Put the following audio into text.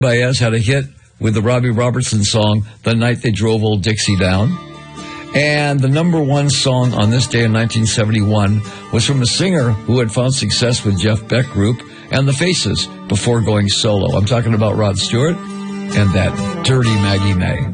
Baez had a hit with the Robbie Robertson song, The Night They Drove Old Dixie Down. And the number one song on this day in 1971 was from a singer who had found success with Jeff Beck Group and the Faces before going solo. I'm talking about Rod Stewart and that Dirty Maggie May.